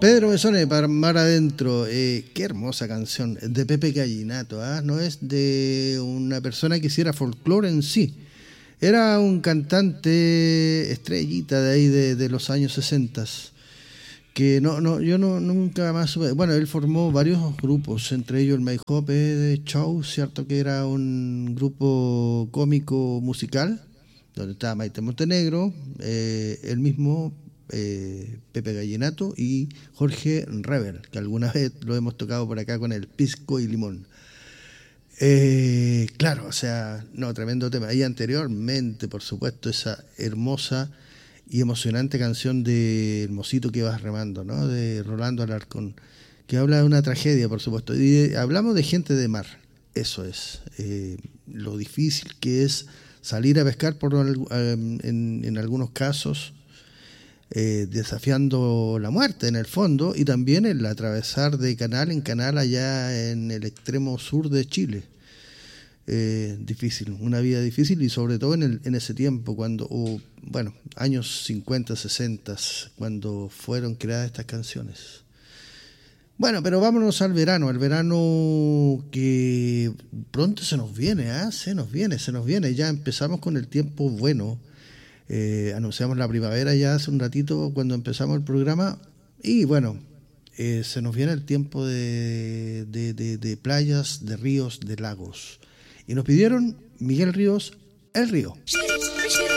Pedro Mesone, para Mar Adentro. Qué hermosa canción de Pepe Gallinato. No es de una persona que hiciera folclore en sí. Era un cantante estrellita de ahí de los años 60, que yo nunca más supe. Bueno, él formó varios grupos, entre ellos el Mayhope Show, cierto, que era un grupo cómico musical donde estaba Maite Montenegro, el mismo Pepe Gallinato y Jorge Rebel, que alguna vez lo hemos tocado por acá con el Pisco y Limón. Claro, o sea, no, tremendo tema. Y anteriormente, por supuesto, esa hermosa y emocionante canción de El mocito que vas remando, ¿no? De Rolando Alarcón, que habla de una tragedia, por supuesto. Y hablamos de gente de mar, eso es. Lo difícil que es salir a pescar en algunos casos, desafiando la muerte en el fondo, y también el atravesar de canal en canal allá en el extremo sur de Chile. Difícil, una vida difícil, y sobre todo en ese tiempo cuando, años 50, 60, cuando fueron creadas estas canciones. Bueno, pero vámonos al verano que pronto se nos viene, se nos viene, ya empezamos con el tiempo bueno. Anunciamos la primavera ya hace un ratito cuando empezamos el programa, y bueno, se nos viene el tiempo de playas, de ríos, de lagos, y nos pidieron Miguel Ríos, El Río.